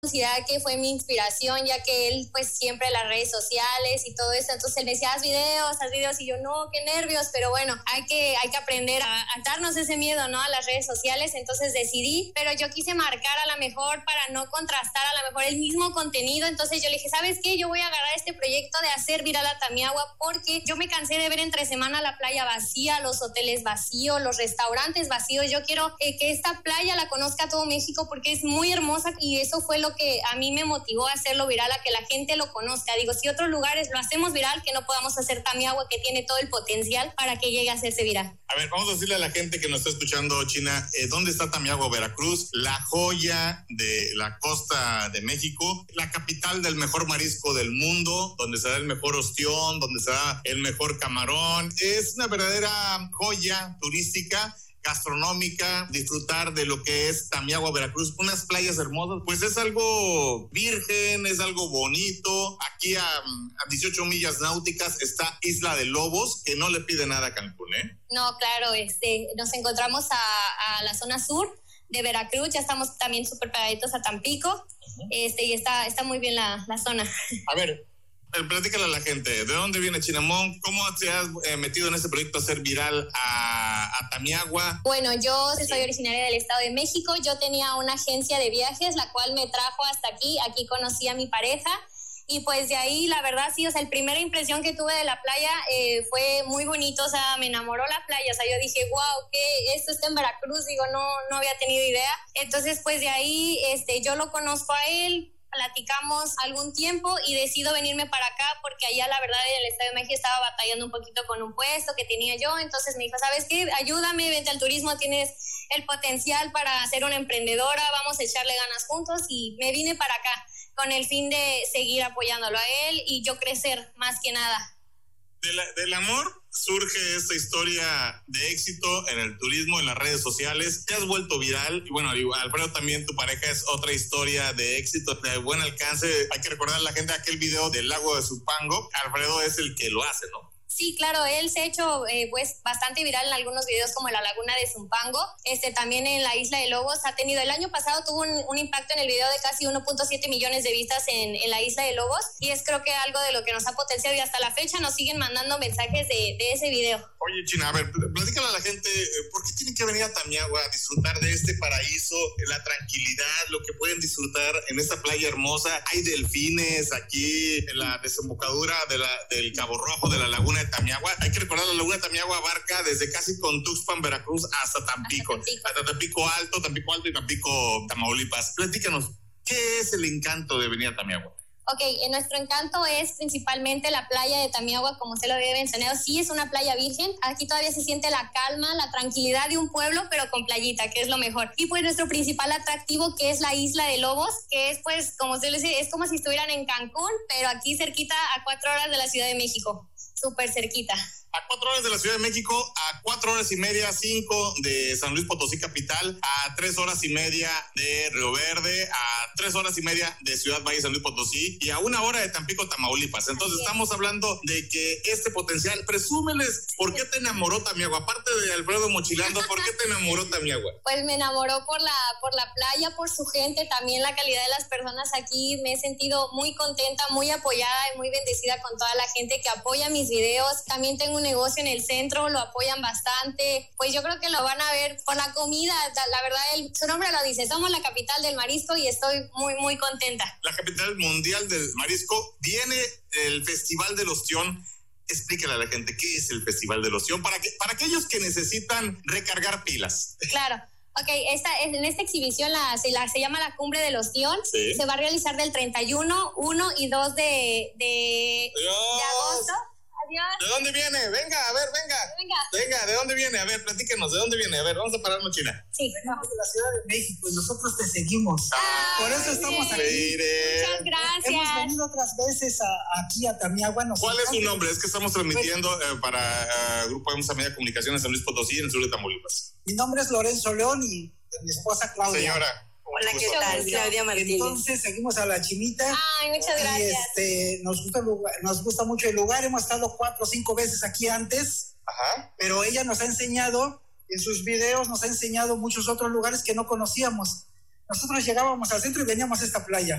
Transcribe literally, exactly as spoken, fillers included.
considerar que fue mi inspiración, ya que él pues siempre en las redes sociales y todo eso, entonces él me decía, haz videos, haz videos, y yo, no, qué nervios, pero bueno, hay que, hay que aprender a, a darnos ese miedo, ¿no?, a las redes sociales. Entonces decidí, pero yo quise marcar a lo mejor para no contrastar a lo mejor el mismo contenido. Entonces yo le dije, ¿sabes qué? Yo voy a agarrar este proyecto de hacer viral a Tamiahua, porque yo me cansé de ver entre semana la playa vacía, los hoteles vacíos, los restaurantes vacíos. Yo quiero eh, que esta playa la conozca todo México, porque es muy hermosa, y eso fue lo que a mí me motivó a hacerlo viral, a que la gente lo conozca. Digo, si otros lugares lo hacemos viral, que no podamos hacer Tamiahua, que tiene todo el potencial para que llegue a hacerse viral. A ver, vamos a decirle a la gente que nos está escuchando, China, eh, ¿dónde está Tamiahua, Veracruz? La joya de la costa de México, la capital del mejor marisco del mundo, donde se da el mejor ostión, donde se da el mejor camarón. Es una verdadera joya turística, gastronómica, disfrutar de lo que es Tamiahua, Veracruz, unas playas hermosas. Pues es algo virgen, es algo bonito. Aquí a, a dieciocho millas náuticas está Isla de Lobos, que no le pide nada a Cancún, ¿eh? No, claro, este, nos encontramos a, a la zona sur de Veracruz, ya estamos también súper pegaditos a Tampico, uh-huh. este, y está, está muy bien la, la zona. A ver, platícale a la gente, ¿de dónde viene Chinamón? ¿Cómo te has eh, metido en este proyecto a hacer viral a, a Tamiahua? Bueno, yo sí. soy originaria del Estado de México. Yo tenía una agencia de viajes, la cual me trajo hasta aquí. Aquí conocí a mi pareja. Y pues de ahí, la verdad, sí, o sea, la primera impresión que tuve de la playa eh, fue muy bonito, o sea, me enamoró la playa, o sea, yo dije, wow, ¿qué? Esto está en Veracruz, digo, no, no había tenido idea. Entonces, pues de ahí, este, yo lo conozco a él, platicamos algún tiempo y decido venirme para acá, porque allá, la verdad, en el Estado de México estaba batallando un poquito con un puesto que tenía yo. Entonces me dijo, ¿sabes qué? Ayúdame, vente al turismo, tienes el potencial para ser una emprendedora, vamos a echarle ganas juntos, y me vine para acá con el fin de seguir apoyándolo a él y yo crecer más que nada. De la, del amor surge esta historia de éxito en el turismo, en las redes sociales. Te has vuelto viral y bueno, Alfredo, también tu pareja es otra historia de éxito, de buen alcance. Hay que recordar a la gente aquel video del lago de Zumpango. Alfredo es el que lo hace, ¿no? Sí, claro, él se ha hecho eh, pues bastante viral en algunos videos, como en la laguna de Zumpango, este, también en la Isla de Lobos. Ha tenido, el año pasado tuvo un, un impacto en el video de casi uno punto siete millones de vistas en, en la Isla de Lobos, y es creo que algo de lo que nos ha potenciado, y hasta la fecha nos siguen mandando mensajes de, de ese video. Oye, China, a ver, platícale a la gente, ¿por qué tienen que venir a Tamiahua a disfrutar de este paraíso, la tranquilidad, lo que pueden disfrutar en esta playa hermosa? Hay delfines aquí en la desembocadura de la, del Cabo Rojo, de la laguna de Tamiahua. Hay que recordar, la laguna de Tamiahua abarca desde casi con Tuxpan, Veracruz, hasta Tampico, hasta Tampico, hasta Tampico Alto, Tampico Alto y Tampico, Tamaulipas. Platícanos, ¿qué es el encanto de venir a Tamiahua? Ok, en nuestro encanto es principalmente la playa de Tamiahua, como usted lo había mencionado. Sí, es una playa virgen. Aquí todavía se siente la calma, la tranquilidad de un pueblo, pero con playita, que es lo mejor. Y pues nuestro principal atractivo, que es la Isla de Lobos, que es pues, como usted le dice, es como si estuvieran en Cancún, pero aquí cerquita, a cuatro horas de la Ciudad de México. Súper cerquita. A cuatro horas de la Ciudad de México, a cuatro horas y media, cinco de San Luis Potosí capital, a tres horas y media de Río Verde, a tres horas y media de Ciudad Valle, San Luis Potosí, y a una hora de Tampico, Tamaulipas. Entonces Así estamos es. hablando de que este potencial, presúmeles, ¿por qué te enamoró Tamiahua? Aparte de Alfredo mochilando, ¿por qué te enamoró Tamiahua? Pues me enamoró por la, por la playa, por su gente, también la calidad de las personas aquí. Me he sentido muy contenta, muy apoyada y muy bendecida con toda la gente que apoya mis videos. También tengo un negocio en el centro, lo apoyan bastante. Pues yo creo que lo van a ver por la comida. La verdad, el, su nombre lo dice, somos la capital del marisco y estoy muy, muy contenta. La capital mundial del marisco. Viene el Festival del Ostión. Explíquele a la gente qué es el Festival del Ostión para, que, para aquellos que necesitan recargar pilas. Claro. Ok, esta, en esta exhibición la, se, la, se llama la Cumbre del Ostión. Sí. Se va a realizar del treinta y uno, uno y dos de, de, de agosto. Adiós. ¿De dónde viene? Venga, a ver, venga. Venga. Venga, ¿de dónde viene? A ver, platíquenos, ¿de dónde viene? A ver, vamos a pararnos, China. Sí. Venimos de la Ciudad de México y nosotros te seguimos. Ah, por eso estamos sí. aquí. Mire. Muchas gracias. Hemos venido otras veces a, aquí a Tamiahua. ¿Cuál es su nombre? Es que estamos transmitiendo eh, para uh, Grupo Vamos a Media Comunicaciones en San Luis Potosí, en el sur de Tamaulipas. Mi nombre es Lorenzo León y mi esposa Claudia. Señora. Hola, ¿qué tal? Claudia Martínez. Entonces seguimos a la Chinita. Ay, muchas gracias. Y este, nos gusta el lugar, nos gusta mucho el lugar. Hemos estado cuatro o cinco veces aquí antes. Ajá. Pero ella nos ha enseñado, en sus videos nos ha enseñado muchos otros lugares que no conocíamos. Nosotros llegábamos al centro y veníamos a esta playa.